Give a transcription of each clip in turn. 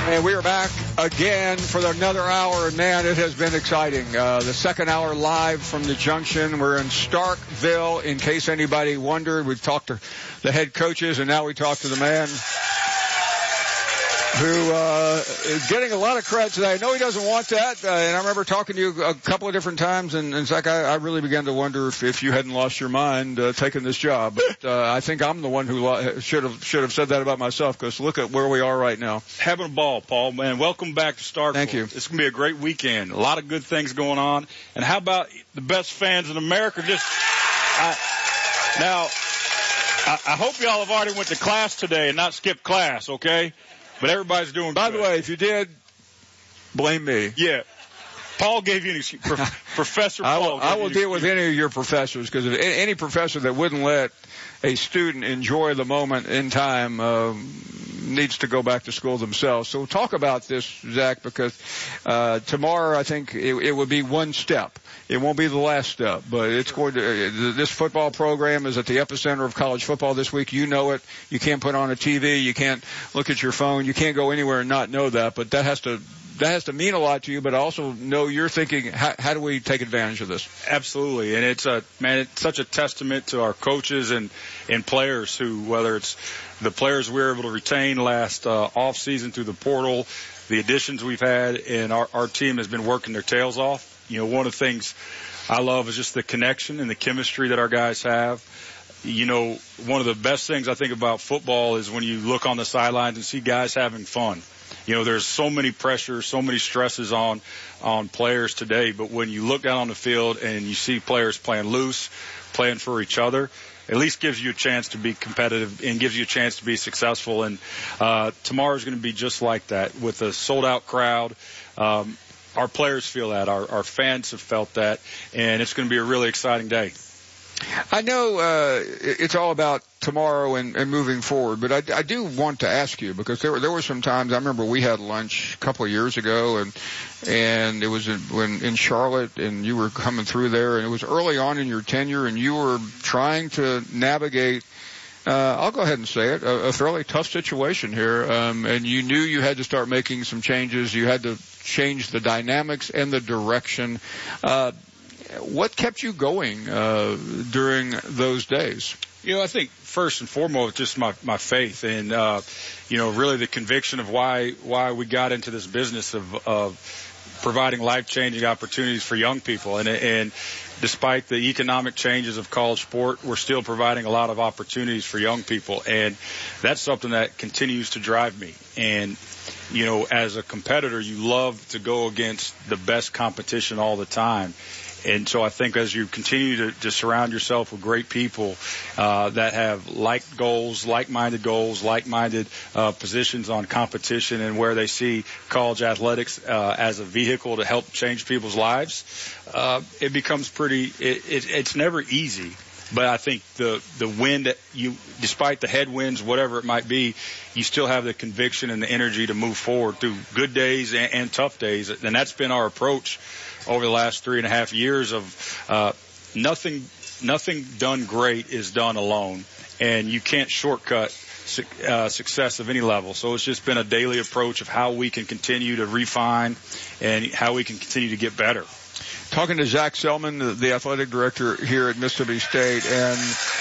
And we are back again for another hour, and man, it has been exciting. The second hour live from the Junction. We're in Starkville, in case anybody wondered. We've talked to the head coaches, and now we talk to the man who is getting a lot of credit today. I know he doesn't want that, and I remember talking to you a couple of different times, and Zach, I really began to wonder if you hadn't lost your mind taking this job. But I think I'm the one who should have said that about myself, because look at where we are right now. Having a ball, Paul, man. Welcome back to Starkville. Thank you. It's going to be a great weekend. A lot of good things going on. And how about the best fans in America? I hope y'all have already went to class today and not skipped class, okay? But everybody's doing good. By the way, if you did, blame me. Yeah. Paul gave you an excuse. Professor Paul. I will deal with any of your professors, because any professor that wouldn't let a student enjoy the moment in time needs to go back to school themselves. So talk about this, Zach, because tomorrow I think it would be one step. It won't be the last step, but it's going to. This football program is at the epicenter of college football this week. You know it. You can't put on a TV. You can't look at your phone. You can't go anywhere and not know that. But that has to mean a lot to you, but also know you're thinking, how do we take advantage of this? Absolutely. And it's such a testament to our coaches and players who, whether it's the players we were able to retain last off season through the portal, the additions we've had, and our team has been working their tails off. You know, one of the things I love is just the connection and the chemistry that our guys have. You know, one of the best things I think about football is when you look on the sidelines and see guys having fun. You know, there's so many pressures, so many stresses on players today, but when you look down on the field and you see players playing loose, playing for each other, at least gives you a chance to be competitive and gives you a chance to be successful. And tomorrow's going to be just like that with a sold-out crowd. Our players feel that. Our fans have felt that. And it's going to be a really exciting day. I know it's all about tomorrow and moving forward, but I do want to ask you, because there were some times, I remember we had lunch a couple of years ago, and it was in Charlotte, and you were coming through there, and it was early on in your tenure, and you were trying to navigate, I'll go ahead and say it, a fairly tough situation here, and you knew you had to start making some changes. You had to change the dynamics and the direction. What kept you going during those days? You know, I think first and foremost, just my faith and, you know, really the conviction of why we got into this business of providing life-changing opportunities for young people. And despite the economic changes of college sport, we're still providing a lot of opportunities for young people. And that's something that continues to drive me. And, you know, as a competitor, you love to go against the best competition all the time. And so I think as you continue to surround yourself with great people that have like goals, like-minded positions on competition, and where they see college athletics as a vehicle to help change people's lives, it becomes it's never easy. But I think the win that despite the headwinds, whatever it might be, you still have the conviction and the energy to move forward through good days and tough days. And that's been our approach over the last 3.5 years of nothing done great is done alone, and you can't shortcut success of any level. So it's just been a daily approach of how we can continue to refine and how we can continue to get better. Talking to Zach Selman, the athletic director here at Mississippi State, and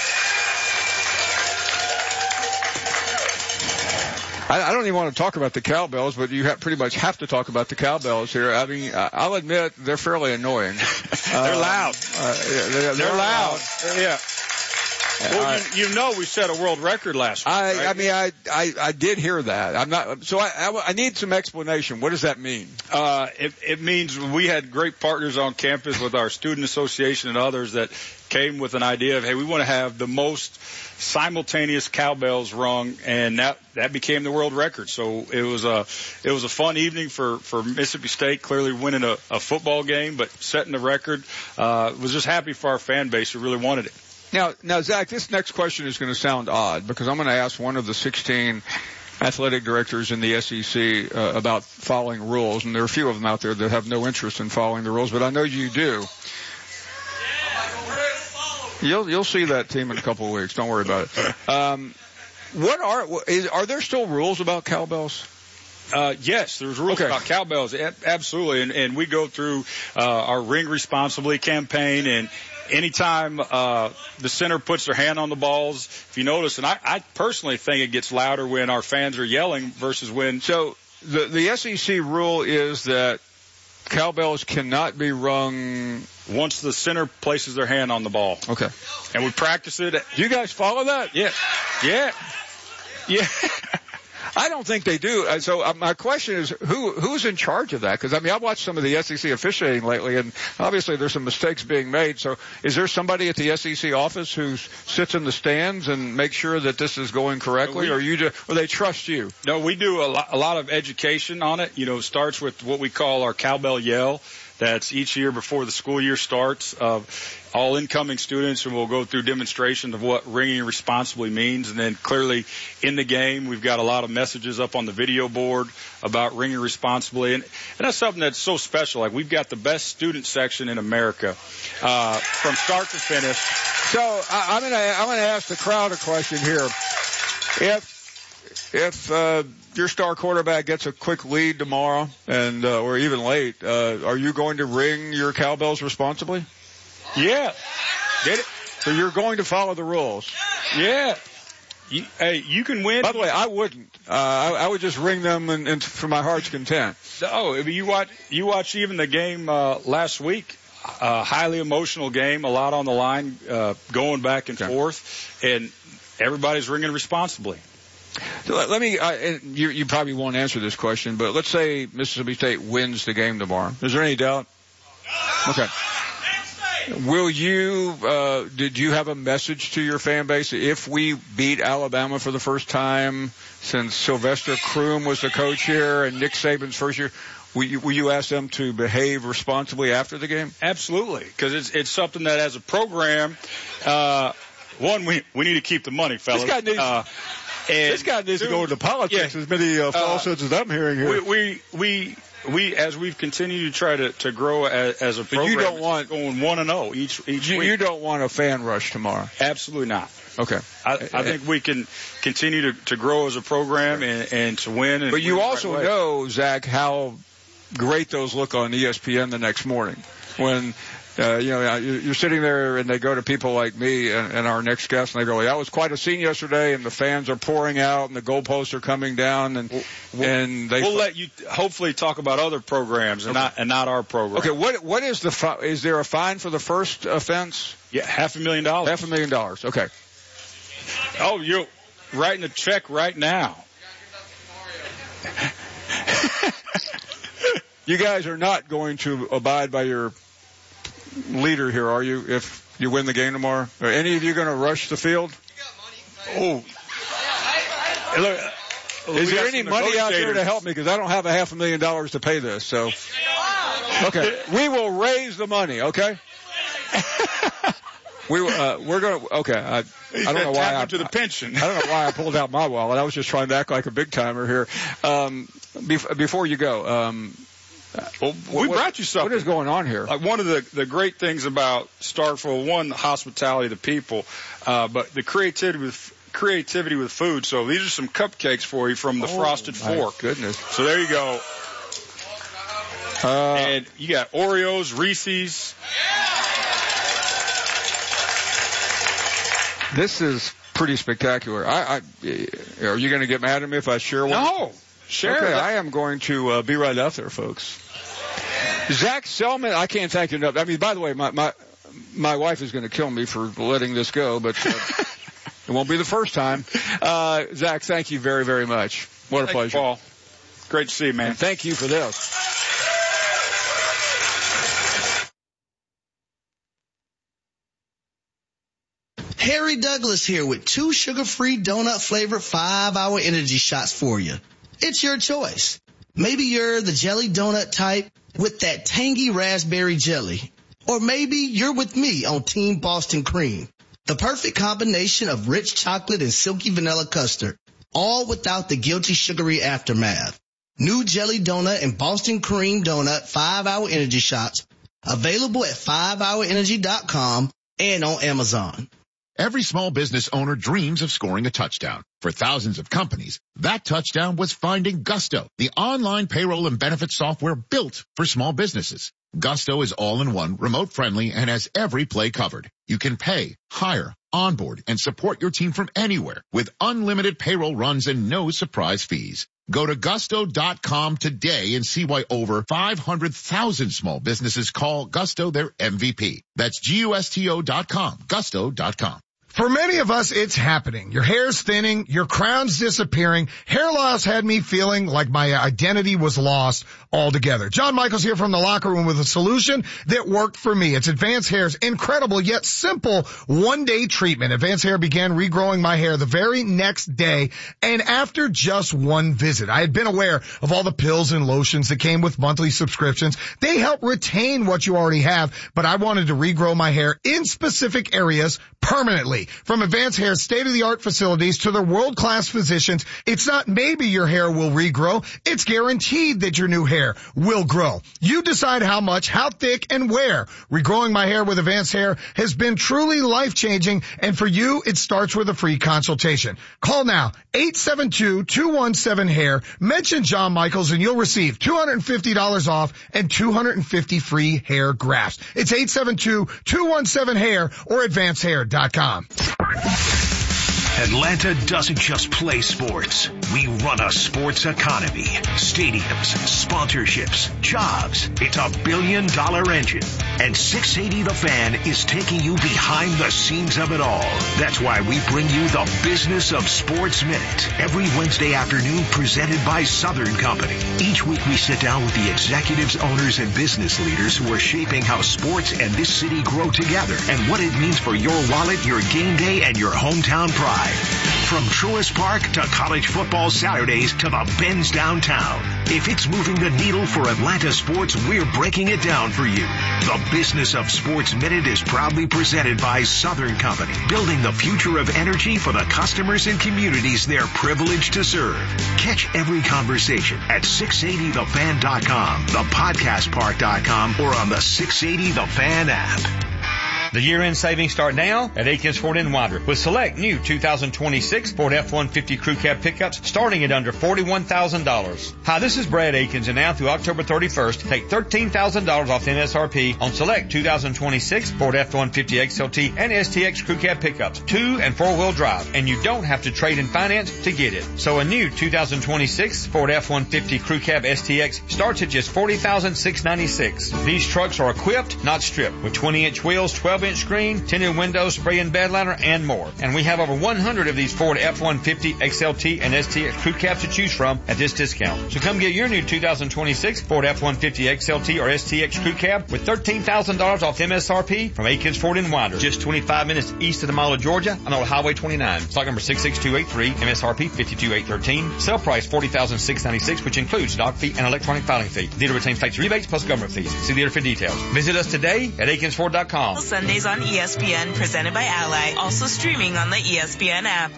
I don't even want to talk about the cowbells, but you pretty much have to talk about the cowbells here. I mean, I'll admit they're fairly annoying. They're loud. They're loud. Yeah. Well, you know we set a world record last week, right? I mean, I did hear that. I'm not. So I need some explanation. What does that mean? It means we had great partners on campus with our student association and others that came with an idea of, hey, we want to have the most simultaneous cowbells rung, and that became the world record. So it was a fun evening for Mississippi State, clearly winning a football game, but setting the record. Was just happy for our fan base who really wanted it. Now, Zach, this next question is going to sound odd, because I'm going to ask one of the 16 athletic directors in the SEC about following rules, and there are a few of them out there that have no interest in following the rules, but I know you do. You'll see that team in a couple of weeks. Don't worry about it. Are there still rules about cowbells? Yes, there's rules about cowbells. Absolutely. And we go through our Ring Responsibly campaign, and anytime the center puts their hand on the balls, if you notice, and I personally think it gets louder when our fans are yelling versus when. So the SEC rule is that cowbells cannot be rung once the center places their hand on the ball. Okay. And we practice it. Do you guys follow that? Yeah. Yeah. Yeah. I don't think they do. So my question is, who's in charge of that? Because, I mean, I've watched some of the SEC officiating lately, and obviously there's some mistakes being made. So is there somebody at the SEC office who sits in the stands and makes sure that this is going correctly, or they trust you? No, we do a lot of education on it. You know, it starts with what we call our cowbell yell. That's each year before the school year starts. All incoming students, and we'll go through demonstrations of what ringing responsibly means. And then clearly in the game, we've got a lot of messages up on the video board about ringing responsibly. And that's something that's so special. Like, we've got the best student section in America, from start to finish. So I'm going to ask the crowd a question here. If your star quarterback gets a quick lead tomorrow and or even late, are you going to ring your cowbells responsibly? Yeah. Get it? So you're going to follow the rules? Yeah. You can win. By the way, I wouldn't. I would just ring them and for my heart's content. Oh, you watch even the game last week. Highly emotional game, a lot on the line, going back and forth, and everybody's ringing responsibly. So let me, you probably won't answer this question, but let's say Mississippi State wins the game tomorrow. Is there any doubt? Okay. Will you, did you have a message to your fan base? If we beat Alabama for the first time since Sylvester Croom was the coach here and Nick Saban's first year, will you ask them to behave responsibly after the game? Absolutely, because it's something that as a program, one, we need to keep the money, fellas. This guy needs to go into politics, as many falsehoods as I'm hearing here. We as we've continued to try to grow as a program, but you don't want going 1-0 each week. You don't want a fan rush tomorrow. Absolutely not. Okay. I think we can continue to grow as a program and to win. But you also know, Zach, how great those look on ESPN the next morning when. You're sitting there and they go to people like me and our next guest and they go, that was quite a scene yesterday, and the fans are pouring out and the goalposts are coming down and we'll let you hopefully talk about other programs and not our program. Okay. What is is there a fine for the first offense? Yeah. $500,000. $500,000. Okay. Oh, you're writing a check right now. You guys are not going to abide by your leader here, are you, if you win the game tomorrow? Are any of you going to rush the field? Oh. Look, is there any money out there to help me? Because I don't have $500,000 to pay this. So, okay. We will raise the money, okay? We're going to, okay. I don't know why to the pension. I don't know why I pulled out my wallet. I was just trying to act like a big timer here. Before you go, we brought you something. What is going on here? One of the great things about Starkville, one, the hospitality of the people, but the creativity with food. So these are some cupcakes for you from the Frosted Fork. Goodness. So there you go. And you got Oreos, Reese's. This is pretty spectacular. Are you going to get mad at me if I share one? No. Share. Okay, I am going to be right out there, folks. Zach Selman, I can't thank you enough. I mean, by the way, my wife is going to kill me for letting this go, but it won't be the first time. Zach, thank you very, very much. What a pleasure. You, Paul. Great to see you, man. And thank you for this. Harry Douglas here with 2 sugar-free donut-flavored 5-hour energy shots for you. It's your choice. Maybe you're the jelly donut type with that tangy raspberry jelly. Or maybe you're with me on Team Boston Cream. The perfect combination of rich chocolate and silky vanilla custard, all without the guilty sugary aftermath. New jelly donut and Boston Cream donut 5-hour energy shots available at 5hourenergy.com and on Amazon. Every small business owner dreams of scoring a touchdown. For thousands of companies, that touchdown was finding Gusto, the online payroll and benefits software built for small businesses. Gusto is all-in-one, remote-friendly, and has every play covered. You can pay, hire, onboard, and support your team from anywhere with unlimited payroll runs and no surprise fees. Go to gusto.com today and see why over 500,000 small businesses call Gusto their MVP. That's GUSTO.com, gusto.com. For many of us, it's happening. Your hair's thinning, your crown's disappearing. Hair loss had me feeling like my identity was lost altogether. John Michaels here from the locker room with a solution that worked for me. It's Advanced Hair's incredible yet simple one-day treatment. Advanced Hair began regrowing my hair the very next day, and after just one visit. I had been aware of all the pills and lotions that came with monthly subscriptions. They help retain what you already have, but I wanted to regrow my hair in specific areas permanently. From Advanced Hair's state-of-the-art facilities to their world-class physicians, it's not maybe your hair will regrow, it's guaranteed that your new hair will grow. You decide how much, how thick, and where. Regrowing my hair with Advanced Hair has been truly life-changing, and for you, it starts with a free consultation. Call now, 872-217-HAIR, mention John Michaels, and you'll receive $250 off and 250 free hair grafts. It's 872-217-HAIR or AdvancedHair.com. Atlanta doesn't just play sports. We run a sports economy. Stadiums, sponsorships, jobs. It's $1 billion engine. And 680 The Fan is taking you behind the scenes of it all. That's why we bring you the Business of Sports Minute every Wednesday afternoon, presented by Southern Company. Each week we sit down with the executives, owners, and business leaders who are shaping how sports and this city grow together and what it means for your wallet, your game day, and your hometown pride. From Truist Park to college football Saturdays to the Benz downtown. If it's moving the needle for Atlanta sports, we're breaking it down for you. The Business of Sports Minute is proudly presented by Southern Company, building the future of energy for the customers and communities they're privileged to serve. Catch every conversation at 680thefan.com, thepodcastpark.com, or on the 680 The Fan app. The year-end savings start now at Aikens Ford in Winder with select new 2026 Ford F-150 Crew Cab pickups starting at under $41,000. Hi, this is Brad Aikens, and now through October 31st, take $13,000 off the MSRP on select 2026 Ford F-150 XLT and STX Crew Cab pickups, 2- and 4-wheel drive, and you don't have to trade in finance to get it. So a new 2026 Ford F-150 Crew Cab STX starts at just $40,696. These trucks are equipped, not stripped, with 20-inch wheels, 12-inch screen, tinted windows, spray and bed liner, and more. And we have over 100 of these Ford F-150 XLT and STX Crew Cabs to choose from at this discount. So come get your new 2026 Ford F-150 XLT or STX Crew Cab with $13,000 off MSRP from Aikens Ford in Winder, just 25 minutes east of the Mall of Georgia on Old Highway 29. Stock number 66283, MSRP 52813. Sale price $40,696, which includes dock fee and electronic filing fee. Dealer retains tax rebates plus government fees. See dealer for details. Visit us today at AikensFord.com. Sundays on ESPN, presented by Ally. Also streaming on the ESPN app.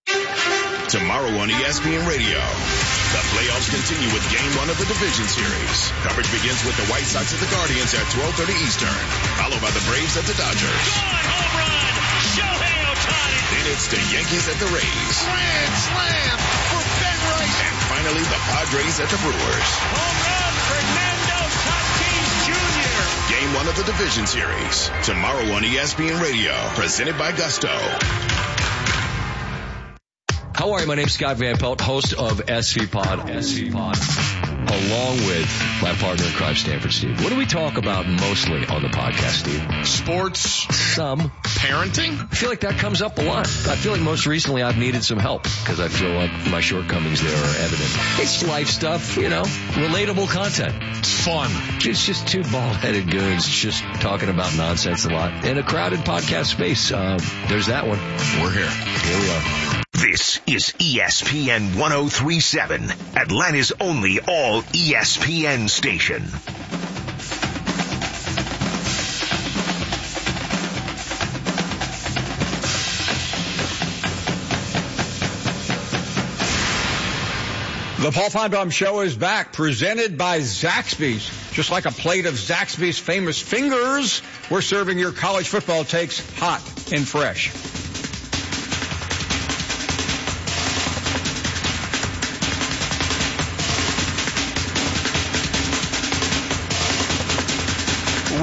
Tomorrow on ESPN Radio, the playoffs continue with Game 1 of the Division Series. Coverage begins with the White Sox at the Guardians at 12:30 Eastern, followed by the Braves at the Dodgers. Home run! Shohei Ohtani! Then it's the Yankees at the Rays. Grand slam for Ben Rice! And finally, the Padres at the Brewers. Home run, Fernando Tatis Jr. Game 1 of the Division Series, tomorrow on ESPN Radio, presented by Gusto. How are you? My name's Scott Van Pelt, host of SV Pod, along with my partner in crime, Stanford Steve. What do we talk about mostly on the podcast, Steve? Sports. Some. Parenting. I feel like that comes up a lot. I feel like most recently I've needed some help because I feel like my shortcomings there are evident. It's life stuff, you know, relatable content. It's fun. It's just two bald-headed goons just talking about nonsense a lot. In a crowded podcast space, there's that one. We're here. Here we are. This is ESPN 103.7, Atlanta's only all ESPN station. The Paul Finebaum Show is back, presented by Zaxby's. Just like a plate of Zaxby's famous fingers, we're serving your college football takes hot and fresh.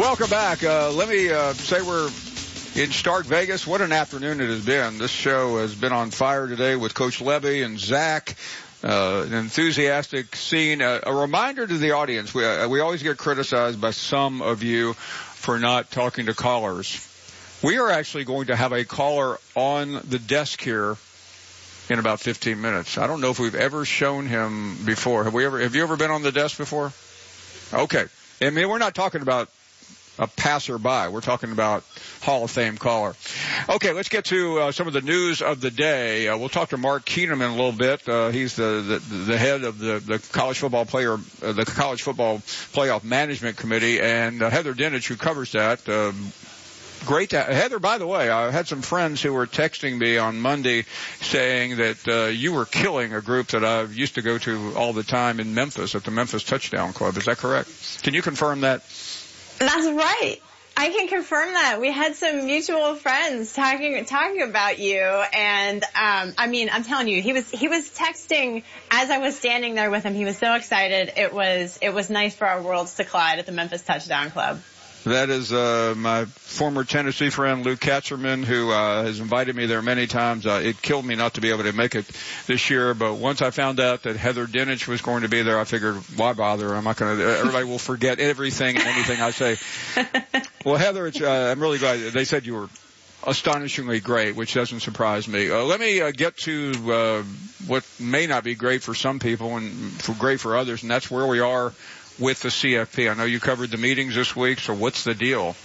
Welcome back. Let me say we're in Stark Vegas. What an afternoon it has been. This show has been on fire today with Coach Levy and Zach. An enthusiastic scene. A reminder to the audience, we always get criticized by some of you for not talking to callers. We are actually going to have a caller on the desk here in about 15 minutes. I don't know if we've ever shown him before. Have you ever been on the desk before? Okay. I mean, we're not talking about a passerby. We're talking about Hall of Fame caller. Okay, let's get to some of the news of the day. We'll talk to Mark Keenum in a little bit. He's the head of the college football the college football playoff management committee, and Heather Dinich, who covers that. Great to Heather, by the way, I had some friends who were texting me on Monday saying that you were killing a group that I used to go to all the time in Memphis at the Memphis Touchdown Club. Is that correct? Can you confirm that? That's right. I can confirm that. We had some mutual friends talking about you, and I mean, I'm telling you, he was texting as I was standing there with him. He was so excited. It was nice for our worlds to collide at the Memphis Touchdown Club. That is my former Tennessee friend, Luke Katzerman, who has invited me there many times. It killed me not to be able to make it this year, but once I found out that Heather Dinich was going to be there, I figured, why bother? I'm not going to. Everybody will forget everything and anything I say. Well, Heather, I'm really glad. They said you were astonishingly great, which doesn't surprise me. Let me get to what may not be great for some people and great for others, and that's where we are with the CFP. I know you covered the meetings this week, so what's the deal?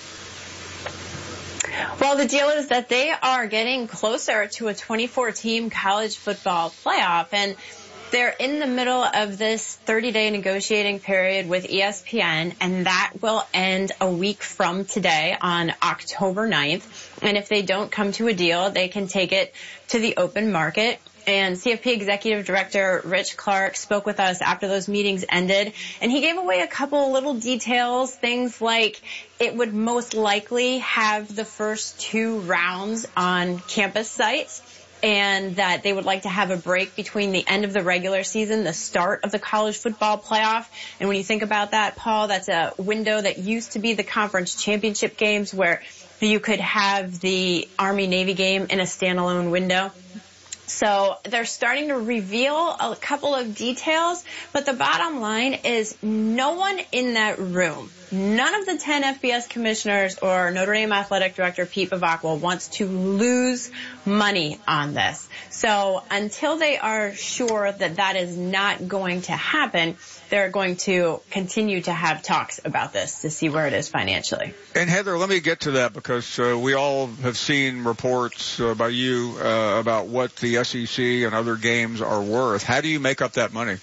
Well, the deal is that they are getting closer to a 24-team college football playoff, and they're in the middle of this 30-day negotiating period with ESPN, and that will end a week from today on October 9th. And if they don't come to a deal, they can take it to the open market. And CFP Executive Director Rich Clark spoke with us after those meetings ended, and he gave away a couple little details, things like it would most likely have the first 2 rounds on campus sites, and that they would like to have a break between the end of the regular season, the start of the college football playoff. And when you think about that, Paul, that's a window that used to be the conference championship games where you could have the Army-Navy game in a standalone window. So they're starting to reveal a couple of details, but the bottom line is no one in that room, none of the 10 FBS commissioners or Notre Dame Athletic Director Pete Bevacqua wants to lose money on this. So until they are sure that that is not going to happen, they're going to continue to have talks about this to see where it is financially. And Heather, let me get to that because we all have seen reports by you about what the SEC and other games are worth. How do you make up that money?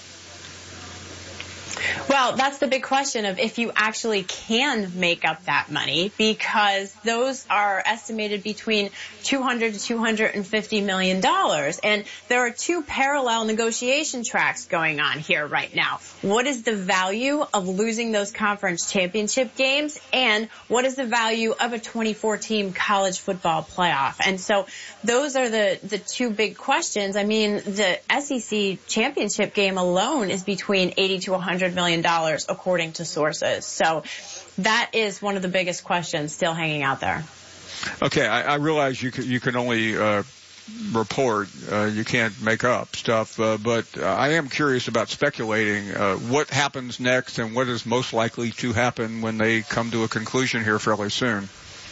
Well, that's the big question of if you actually can make up that money, because those are estimated between $200 to $250 million. And there are 2 parallel negotiation tracks going on here right now. What is the value of losing those conference championship games? And what is the value of a 24-team college football playoff? And so those are the 2 big questions. I mean, the SEC championship game alone is between $80 to $100 million, according to sources. So that is one of the biggest questions still hanging out there. Okay, I realize you can only report, you can't make up stuff, but I am curious about speculating what happens next and what is most likely to happen when they come to a conclusion here fairly soon.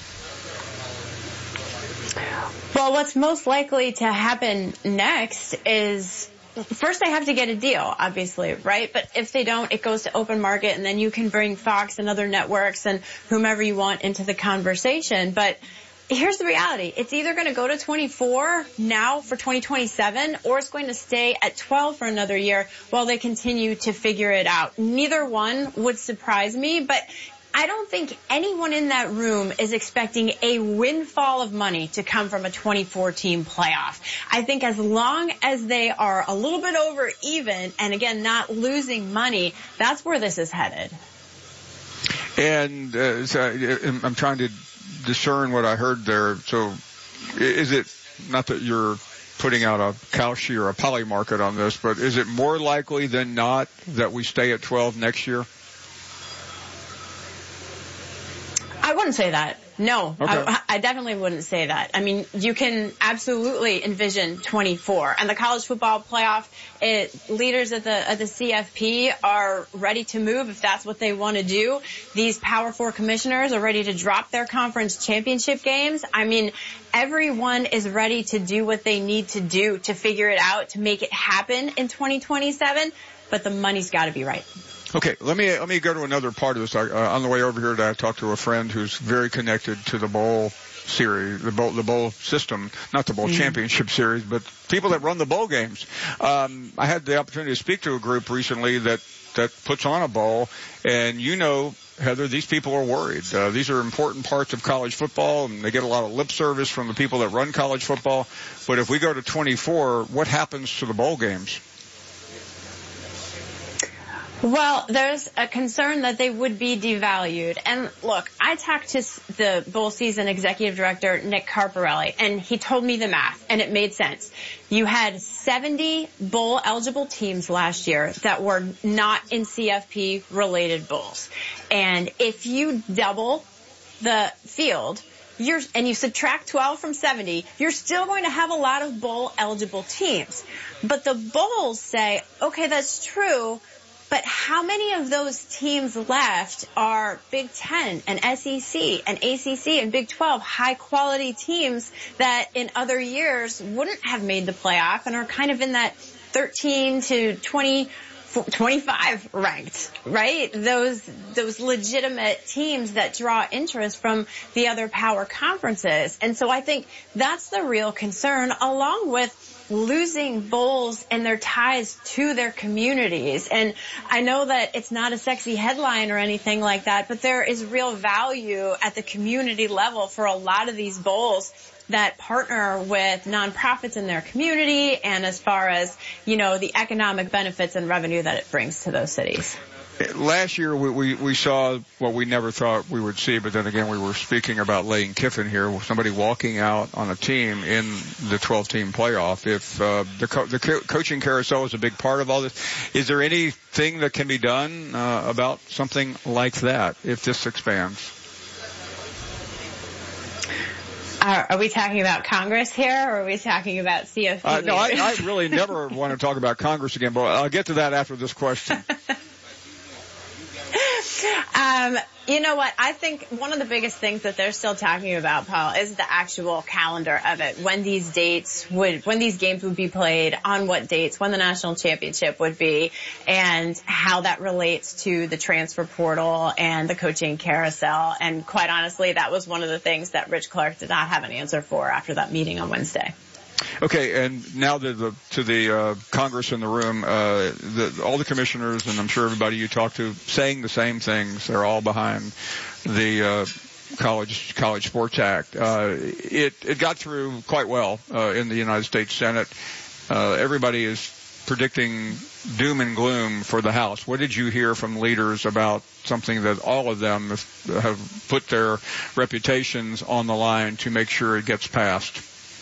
Well, what's most likely to happen next is first they have to get a deal, obviously, right? But if they don't, it goes to open market, and then you can bring Fox and other networks and whomever you want into the conversation. But here's the reality. It's either going to go to 24 now for 2027, or it's going to stay at 12 for another year while they continue to figure it out. Neither one would surprise me, but I don't think anyone in that room is expecting a windfall of money to come from a 24-team playoff. I think as long as they are a little bit over even, and again, not losing money, that's where this is headed. And so I'm trying to discern what I heard there. So is it, not that you're putting out a Kalshi or a Poly market on this, but is it more likely than not that we stay at 12 next year? wouldn't say that. No, Okay. I definitely wouldn't say that. I mean, you can absolutely envision 24. And the college football playoff, leaders at the CFP are ready to move if that's what they want to do. These Power 4 commissioners are ready to drop their conference championship games. I mean, everyone is ready to do what they need to do to figure it out, to make it happen in 2027. But the money's got to be right. Okay, let me go to another part of this. On the way over here, I talked to a friend who's very connected to the bowl series, the bowl system, not the bowl championship series, but people that run the bowl games. I had the opportunity to speak to a group recently that puts on a bowl, and Heather, these people are worried. These are important parts of college football, and they get a lot of lip service from the people that run college football. But if we go to 24, what happens to the bowl games? Well, there's a concern that they would be devalued. And look, I talked to the bowl season executive director, Nick Carparelli, and he told me the math, and it made sense. You had 70 bowl eligible teams last year that were not in CFP related bowls. And if you double the field, and you subtract 12 from 70, you're still going to have a lot of bowl eligible teams. But the bowls say, okay, that's true, but how many of those teams left are Big Ten and SEC and ACC and Big 12 high-quality teams that in other years wouldn't have made the playoff and are kind of in that 13 to 25 ranked, right? Those legitimate teams that draw interest from the other power conferences. And so I think that's the real concern, along with losing bowls and their ties to their communities. And I know that it's not a sexy headline or anything like that, but there is real value at the community level for a lot of these bowls that partner with nonprofits in their community, and as far as, the economic benefits and revenue that it brings to those cities. Last year, we saw what we never thought we would see, but then again, we were speaking about Lane Kiffin here, somebody walking out on a team in the 12-team playoff. If the coaching carousel is a big part of all this, is there anything that can be done about something like that if this expands? Are we talking about Congress here, or are we talking about CFP? No, I really never want to talk about Congress again, but I'll get to that after this question. You know what? I think one of the biggest things that they're still talking about, Paul, is the actual calendar of it. When these games would be played, on what dates, when the national championship would be, and how that relates to the transfer portal and the coaching carousel. And quite honestly, that was one of the things that Rich Clark did not have an answer for after that meeting on Wednesday. Okay, and now to the Congress in the room, all the commissioners, and I'm sure everybody you talk to, saying the same things. They're all behind the College Sports Act. It got through quite well in the United States Senate. Everybody is predicting doom and gloom for the House. What did you hear from leaders about something that all of them have put their reputations on the line to make sure it gets passed?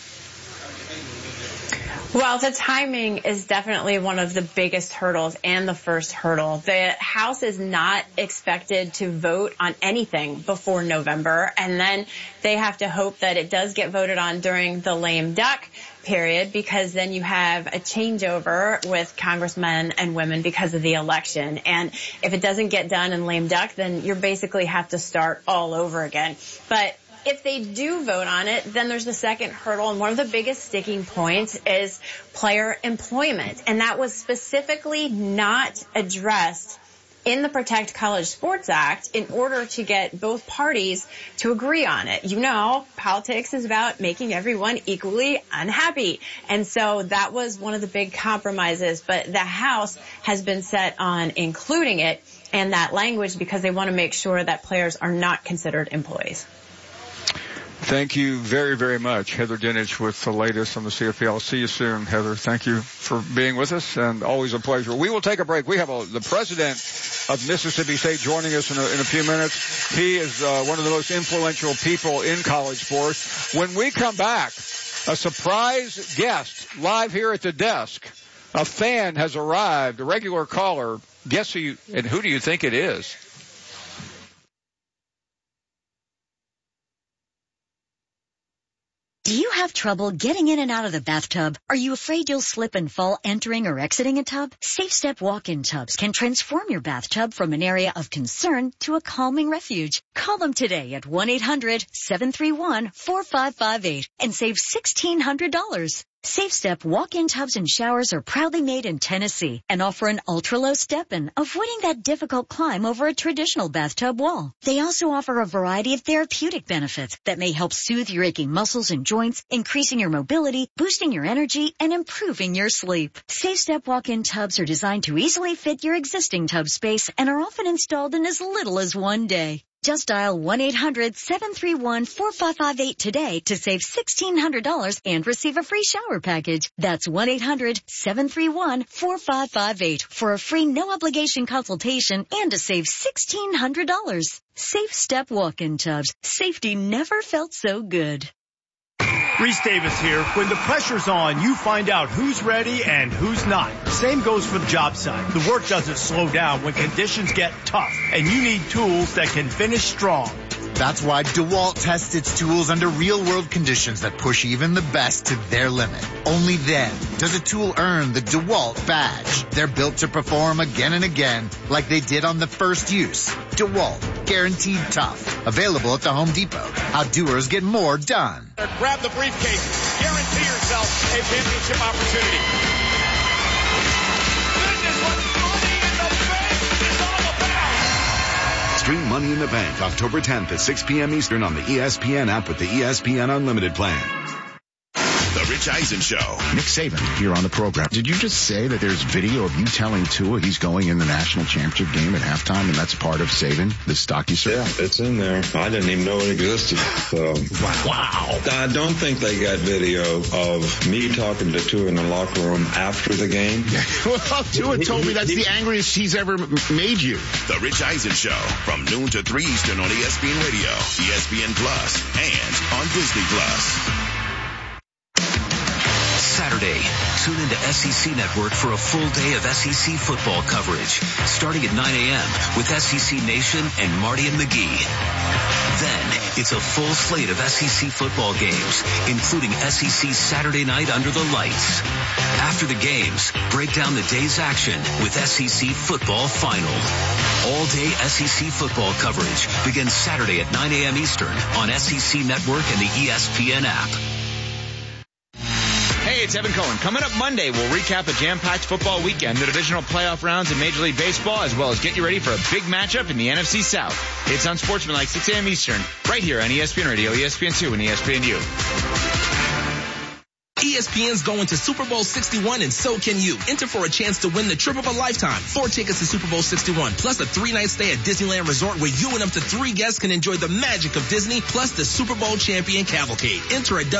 Well, the timing is definitely one of the biggest hurdles and the first hurdle. The House is not expected to vote on anything before November, and then they have to hope that it does get voted on during the lame duck period, because then you have a changeover with congressmen and women because of the election. And if it doesn't get done in lame duck, then you basically have to start all over again. But if they do vote on it, then there's the second hurdle, and one of the biggest sticking points is player employment. And that was specifically not addressed in the Protect College Sports Act in order to get both parties to agree on it. Politics is about making everyone equally unhappy. And so that was one of the big compromises. But the House has been set on including it and that language because they want to make sure that players are not considered employees. Thank you very, very much. Heather Dinich with the latest on the CFP. I'll see you soon, Heather. Thank you for being with us, and always a pleasure. We will take a break. We have the president of Mississippi State joining us in a few minutes. He is one of the most influential people in college sports. When we come back, a surprise guest live here at the desk. A fan has arrived, a regular caller. Guess who do you think it is? you have trouble getting in and out of the bathtub? Are you afraid you'll slip and fall entering or exiting a tub? Safe Step walk-in tubs can transform your bathtub from an area of concern to a calming refuge. Call them today at 1-800-731-4558 and save $1,600. Safe Step walk-in tubs and showers are proudly made in Tennessee and offer an ultra-low step-in, avoiding that difficult climb over a traditional bathtub wall. They also offer a variety of therapeutic benefits that may help soothe your aching muscles and joints, increasing your mobility, boosting your energy, and improving your sleep. Safe Step walk-in tubs are designed to easily fit your existing tub space and are often installed in as little as one day. Just dial 1-800-731-4558 today to save $1,600 and receive a free shower package. That's 1-800-731-4558 for a free no-obligation consultation and to save $1,600. Safe Step walk-in tubs. Safety never felt so good. Reese Davis here. When the pressure's on, you find out who's ready and who's not. Same goes for the job site. The work doesn't slow down when conditions get tough, and you need tools that can finish strong. That's why DeWalt tests its tools under real-world conditions that push even the best to their limit. Only then does a tool earn the DeWalt badge. They're built to perform again and again like they did on the first use. DeWalt, guaranteed tough. Available at the Home Depot. How doers get more done. Grab the briefcase. Guarantee yourself a championship opportunity. This is what Money in the Bank is all about. Stream Money in the Bank October 10th at 6 p.m. Eastern on the ESPN app with the ESPN Unlimited plan. The Rich Eisen Show. Nick Saban here on the program. Did you just say that there's video of you telling Tua he's going in the national championship game at halftime, and that's part of Saban, the stock you serve? Yeah, it's in there. I didn't even know it existed. Wow. I don't think they got video of me talking to Tua in the locker room after the game. Well, Tua told me that's the angriest he's ever made you. The Rich Eisen Show from noon to 3 Eastern on ESPN Radio, ESPN Plus, and on Disney Plus. Saturday, tune into SEC Network for a full day of SEC football coverage, starting at 9 a.m. with SEC Nation and Marty and McGee. Then, it's a full slate of SEC football games, including SEC Saturday Night Under the Lights. After the games, break down the day's action with SEC Football Final. All-day SEC football coverage begins Saturday at 9 a.m. Eastern on SEC Network and the ESPN app. Hey, it's Evan Cohen. Coming up Monday, we'll recap a jam-packed football weekend, the divisional playoff rounds in Major League Baseball, as well as get you ready for a big matchup in the NFC South. It's on Sportsmanlike, 6 a.m. Eastern, right here on ESPN Radio, ESPN2, and ESPNU. ESPN's going to Super Bowl 61 and so can you. Enter for a chance to win the trip of a lifetime. 4 tickets to Super Bowl 61 plus a 3-night stay at Disneyland Resort where you and up to 3 guests can enjoy the magic of Disney plus the Super Bowl champion cavalcade. Enter at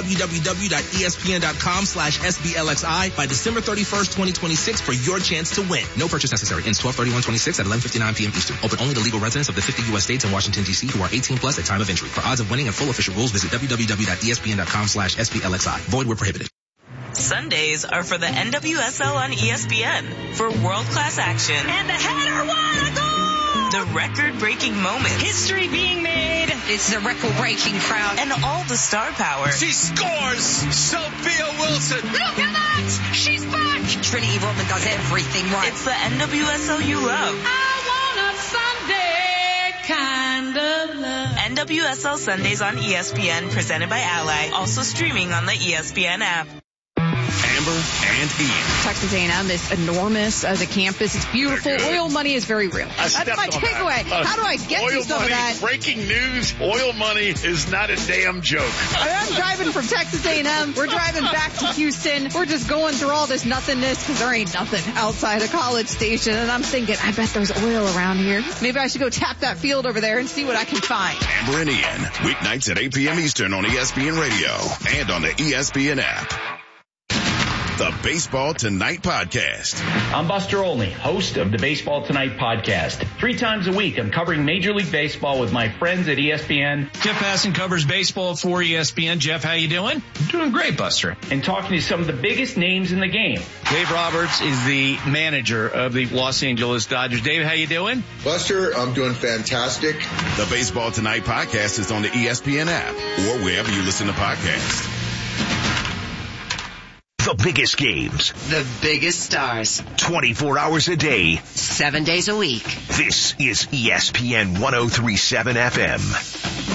www.espn.com/SBLXI by December 31st, 2026 for your chance to win. No purchase necessary. Ends 12/31/26 at 11:59 p.m. Eastern. Open only to legal residents of the 50 U.S. states and Washington, D.C. who are 18 plus at time of entry. For odds of winning and full official rules, visit www.espn.com/SBLXI. Void where prohibited. Sundays are for the NWSL on ESPN for world-class action. And the header, what a goal! The record-breaking moments. History being made. It's a record-breaking crowd. And all the star power. She scores! Sophia Wilson! Look at that! She's back! Trinity Rodman does everything right. It's the NWSL you love. I want a Sunday kind of love. NWSL Sundays on ESPN, presented by Ally. Also streaming on the ESPN app. Amber and Ian. Texas A&M is enormous as a campus. It's beautiful. Oil money is very real. That's my takeaway. How do I get to some of that? Breaking news, oil money is not a damn joke. I'm driving from Texas A&M. We're driving back to Houston. We're just going through all this nothingness because there ain't nothing outside of College Station. And I'm thinking, I bet there's oil around here. Maybe I should go tap that field over there and see what I can find. Amber and Ian, weeknights at 8 p.m. Eastern on ESPN Radio and on the ESPN app. The Baseball Tonight Podcast. I'm Buster Olney, host of the Baseball Tonight Podcast. 3 times a week, I'm covering Major League Baseball with my friends at ESPN. Jeff Passan covers baseball for ESPN. Jeff, how you doing? Doing great, Buster. And talking to some of the biggest names in the game. Dave Roberts is the manager of the Los Angeles Dodgers. Dave, how you doing? Buster, I'm doing fantastic. The Baseball Tonight Podcast is on the ESPN app or wherever you listen to podcasts. The biggest games. The biggest stars. 24 hours a day. 7 days a week. This is ESPN 103.7 FM.